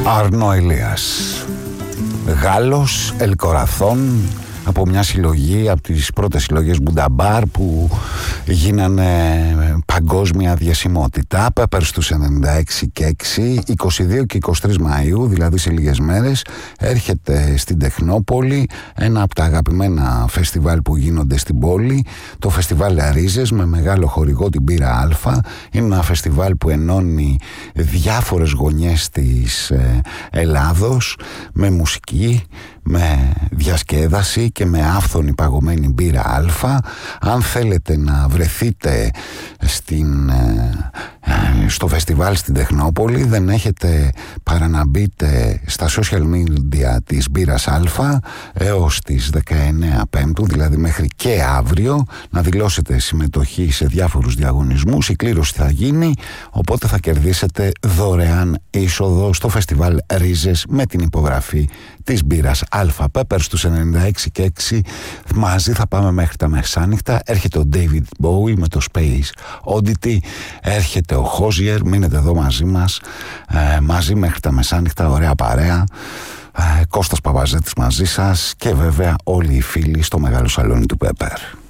Αρνό Ηλίας, Γάλλος, Ελκοραθών, από μια συλλογή, από τις πρώτες συλλογές Μπουνταμπάρ που γίνανε παγκόσμια διασημότητα. Πέπερς τους 96 και 6, 22 και 23 Μαΐου, δηλαδή σε λίγες μέρες, έρχεται στην Τεχνόπολη, ένα από τα αγαπημένα φεστιβάλ που γίνονται στην πόλη, το φεστιβάλ Ρίζες, με μεγάλο χορηγό την Μπύρα Α. Είναι ένα φεστιβάλ που ενώνει διάφορες γωνιές της Ελλάδος, με μουσική, με διασκέδαση και με άφθονη παγωμένη μπύρα Α. Αν θέλετε να βρεθείτε στο φεστιβάλ στην Τεχνόπολη, δεν έχετε παρά να μπείτε στα social media της μπύρας Α έως τις 19 Πέμπτου, δηλαδή μέχρι και αύριο, να δηλώσετε συμμετοχή σε διάφορους διαγωνισμούς. Η κλήρωση θα γίνει, οπότε θα κερδίσετε δωρεάν είσοδο στο φεστιβάλ Ρίζες με την υπογραφή της μπύρας Α. Πέπερς στους 96 και 6, μαζί θα πάμε μέχρι τα μεσάνυχτα. Έρχεται ο David Bowie με το Space Oddity, έρχεται ο Hozier, μείνετε εδώ μαζί μας, μαζί μέχρι τα μεσάνυχτα, ωραία παρέα. Κώστας Παπαζέτης μαζί σας και βέβαια όλοι οι φίλοι στο μεγάλο σαλόνι του Πέπερ.